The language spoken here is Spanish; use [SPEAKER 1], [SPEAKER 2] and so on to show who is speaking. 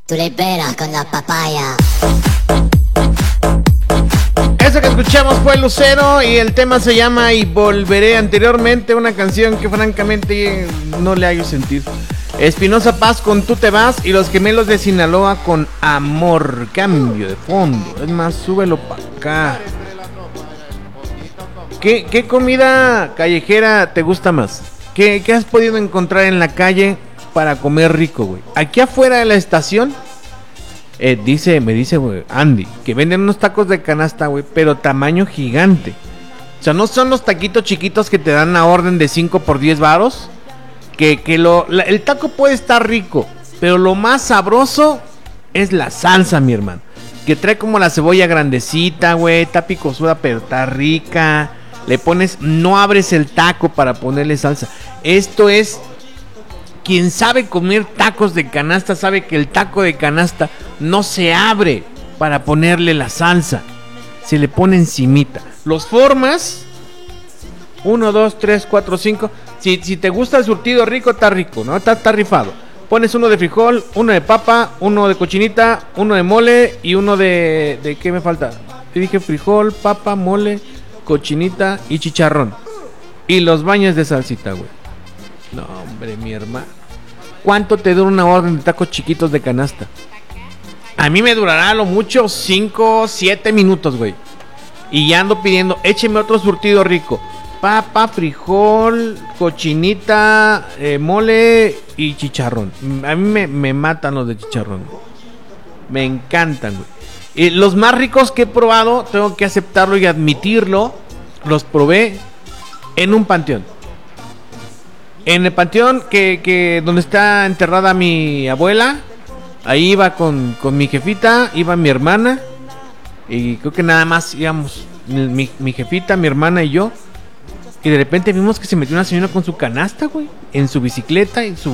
[SPEAKER 1] Tú le pegas con la papaya.
[SPEAKER 2] Eso que escuchamos fue Lucero y el tema se llama Y Volveré. Anteriormente una canción que francamente no le hallo sentir. Espinosa Paz con Tú Te Vas y Los Gemelos de Sinaloa con Amor. Cambio de fondo. Es más, súbelo para acá. ¿Qué comida callejera te gusta más? ¿Qué has podido encontrar en la calle para comer rico, güey? Aquí afuera de la estación me dice, güey, Andy, que venden unos tacos de canasta, güey, pero tamaño gigante. O sea, no son los taquitos chiquitos que te dan la orden de 5 por 10 varos. El taco puede estar rico, pero lo más sabroso es la salsa, mi hermano. Que trae como la cebolla grandecita, güey, está picosuda, pero está rica. Le pones, no abres el taco para ponerle salsa. Esto es, quien sabe comer tacos de canasta sabe que el taco de canasta no se abre para ponerle la salsa. Se le pone encimita. Los formas 1, 2, 3, 4, 5. Si te gusta el surtido rico, está rico, ¿no? Está rifado. Pones uno de frijol, uno de papa, uno de cochinita, uno de mole y uno de ¿qué me falta? Te dije frijol, papa, mole, cochinita y chicharrón. Y los baños de salsita, güey. No, hombre, mi hermano. ¿Cuánto te dura una orden de tacos chiquitos de canasta? A mí me durará a lo mucho 5, 7 minutos, güey. Y ya ando pidiendo, écheme otro surtido rico. Papa, frijol, cochinita, mole y chicharrón. A mí me matan los de chicharrón. Me encantan, güey. Los más ricos que he probado, tengo que aceptarlo y admitirlo, los probé en un panteón. En el panteón que donde está enterrada mi abuela. Ahí iba con mi jefita, iba mi hermana. Y creo que nada más íbamos mi jefita, mi hermana y yo. Y de repente vimos que se metió una señora con su canasta, güey, en su bicicleta y su